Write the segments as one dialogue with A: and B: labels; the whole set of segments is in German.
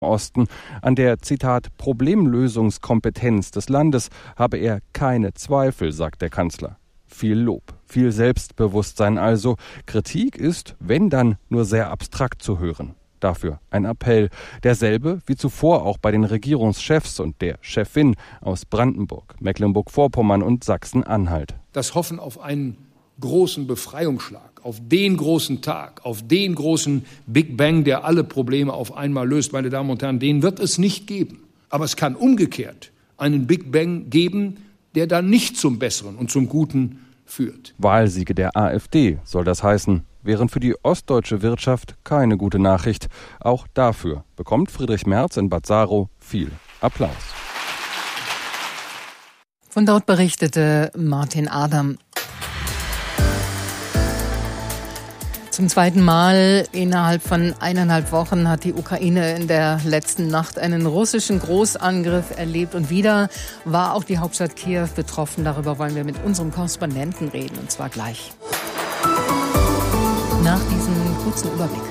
A: Osten. An der, Zitat, Problemlösungskompetenz des Landes habe er keine Zweifel, sagt der Kanzler. Viel Lob, viel Selbstbewusstsein also. Kritik ist, wenn dann, nur sehr abstrakt zu hören. Dafür ein Appell, derselbe wie zuvor auch bei den Regierungschefs und der Chefin aus Brandenburg, Mecklenburg-Vorpommern und Sachsen-Anhalt.
B: Das Hoffen auf einen großen Befreiungsschlag, auf den großen Tag, auf den großen Big Bang, der alle Probleme auf einmal löst, meine Damen und Herren, den wird es nicht geben. Aber es kann umgekehrt einen Big Bang geben, der dann nicht zum Besseren und zum Guten führt.
A: Wahlsiege der AfD soll das heißen, wären für die ostdeutsche Wirtschaft keine gute Nachricht. Auch dafür bekommt Friedrich Merz in Bad Saro viel Applaus.
C: Von dort berichtete Martin Adam. Zum zweiten Mal innerhalb von 1,5 Wochen hat die Ukraine in der letzten Nacht einen russischen Großangriff erlebt. Und wieder war auch die Hauptstadt Kiew betroffen. Darüber wollen wir mit unserem Korrespondenten reden, und zwar gleich. Nach diesem kurzen Überblick.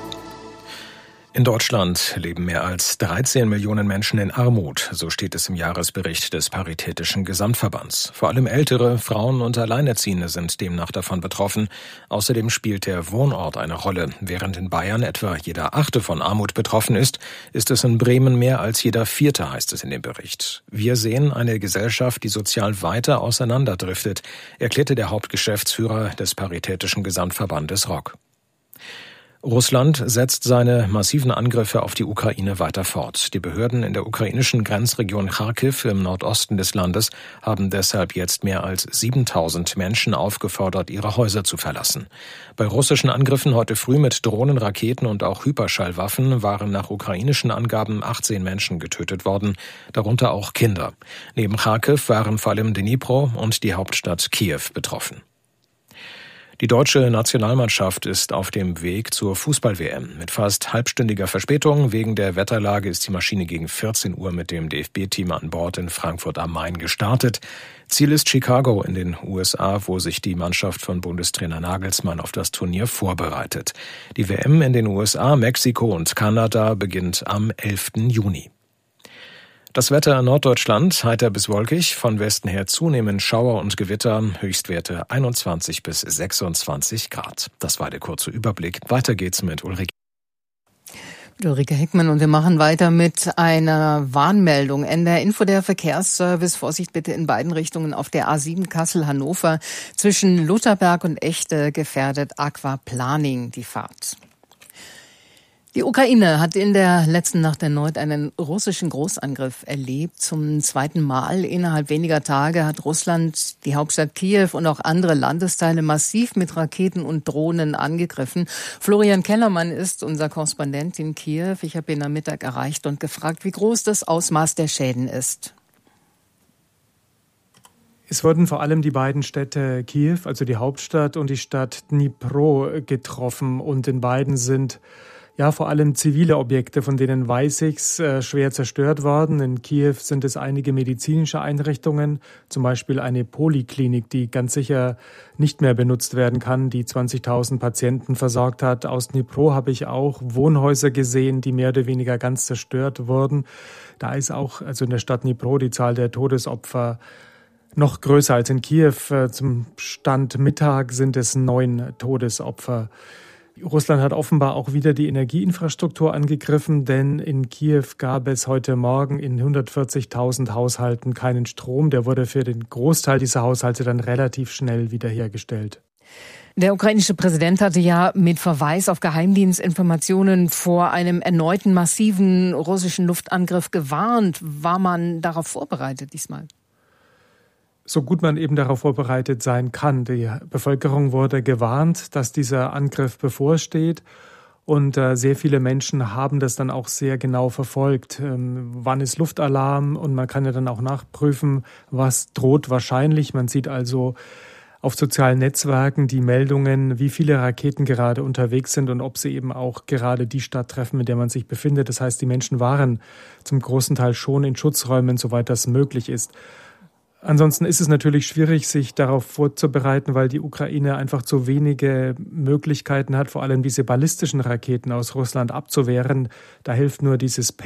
D: In Deutschland leben mehr als 13 Millionen Menschen in Armut, so steht es im Jahresbericht des Paritätischen Gesamtverbands. Vor allem ältere, Frauen und Alleinerziehende sind demnach davon betroffen. Außerdem spielt der Wohnort eine Rolle. Während in Bayern etwa jeder 8. von Armut betroffen ist, ist es in Bremen mehr als jeder 4., heißt es in dem Bericht. Wir sehen eine Gesellschaft, die sozial weiter auseinanderdriftet, erklärte der Hauptgeschäftsführer des Paritätischen Gesamtverbandes ROK. Russland setzt seine massiven Angriffe auf die Ukraine weiter fort. Die Behörden in der ukrainischen Grenzregion Charkiw im Nordosten des Landes haben deshalb jetzt mehr als 7.000 Menschen aufgefordert, ihre Häuser zu verlassen. Bei russischen Angriffen heute früh mit Drohnen, Raketen und auch Hyperschallwaffen waren nach ukrainischen Angaben 18 Menschen getötet worden, darunter auch Kinder. Neben Charkiw waren vor allem Dnipro und die Hauptstadt Kiew betroffen. Die deutsche Nationalmannschaft ist auf dem Weg zur Fußball-WM. Mit fast halbstündiger Verspätung wegen der Wetterlage ist die Maschine gegen 14 Uhr mit dem DFB-Team an Bord in Frankfurt am Main gestartet. Ziel ist Chicago in den USA, wo sich die Mannschaft von Bundestrainer Nagelsmann auf das Turnier vorbereitet. Die WM in den USA, Mexiko und Kanada beginnt am 11. Juni. Das Wetter in Norddeutschland heiter bis wolkig, von Westen her zunehmend Schauer und Gewitter, Höchstwerte 21 bis 26 Grad. Das war der kurze Überblick. Weiter geht's mit Ulrike
C: Heckmann und wir machen weiter mit einer Warnmeldung. NDR Info, der Verkehrsservice. Vorsicht bitte in beiden Richtungen auf der A7 Kassel-Hannover. Zwischen Lutherberg und Echte gefährdet Aquaplaning die Fahrt. Die Ukraine hat in der letzten Nacht erneut einen russischen Großangriff erlebt. Zum zweiten Mal innerhalb weniger Tage hat Russland die Hauptstadt Kiew und auch andere Landesteile massiv mit Raketen und Drohnen angegriffen. Florian Kellermann ist unser Korrespondent in Kiew. Ich habe ihn am Mittag erreicht und gefragt, wie groß das Ausmaß der Schäden ist.
E: Es wurden vor allem die beiden Städte Kiew, also die Hauptstadt, und die Stadt Dnipro getroffen. Und in beiden sind vor allem zivile Objekte, von denen weiß ich's, schwer zerstört worden. In Kiew sind es einige medizinische Einrichtungen, zum Beispiel eine Poliklinik, die ganz sicher nicht mehr benutzt werden kann, die 20.000 Patienten versorgt hat. Aus Dnipro habe ich auch Wohnhäuser gesehen, die mehr oder weniger ganz zerstört wurden. Da ist auch, also in der Stadt Dnipro, die Zahl der Todesopfer noch größer als in Kiew. Zum Stand Mittag sind es 9 Todesopfer. Russland hat offenbar auch wieder die Energieinfrastruktur angegriffen, denn in Kiew gab es heute Morgen in 140.000 Haushalten keinen Strom. Der wurde für den Großteil dieser Haushalte dann relativ schnell wiederhergestellt.
C: Der ukrainische Präsident hatte ja mit Verweis auf Geheimdienstinformationen vor einem erneuten massiven russischen Luftangriff gewarnt. War man darauf vorbereitet diesmal?
E: So gut man eben darauf vorbereitet sein kann. Die Bevölkerung wurde gewarnt, dass dieser Angriff bevorsteht. Und sehr viele Menschen haben das dann auch sehr genau verfolgt. Wann ist Luftalarm? Und man kann ja dann auch nachprüfen, was droht wahrscheinlich. Man sieht also auf sozialen Netzwerken die Meldungen, wie viele Raketen gerade unterwegs sind und ob sie eben auch gerade die Stadt treffen, in der man sich befindet. Das heißt, die Menschen waren zum großen Teil schon in Schutzräumen, soweit das möglich ist. Ansonsten ist es natürlich schwierig, sich darauf vorzubereiten, weil die Ukraine einfach zu wenige Möglichkeiten hat, vor allem diese ballistischen Raketen aus Russland abzuwehren. Da hilft nur dieses